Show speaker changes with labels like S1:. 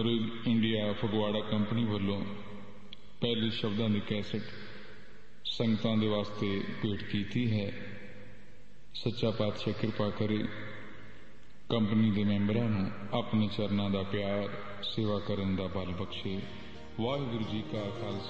S1: ਅਮਰ India Phagwara company ਵੱਲੋਂ ਪਹਿਲੇ ਸ਼ਬਦਾਂ ਦੀ ਕੈਸਟ ਸੰਗਤਾਂ ਦੇ ਵਾਸਤੇ ਭੇਟ ਕੀਤੀ ਹੈ। ਸੱਚਾ ਪਾਤਸ਼ਾਹ ਕਿਰਪਾ ਕਰੇ, ਕੰਪਨੀ ਦੇ ਮੈਂਬਰਾਂ ਨੂੰ ਆਪਣੇ ਚਰਨਾਂ ਦਾ ਪਿਆਰ, ਸੇਵਾ ਕਰਨ ਦਾ ਬਲ ਬਖਸ਼ੇ। ਵਾਹਿਗੁਰੂ ਜੀ ਕਾ ਖਾਲਸਾ,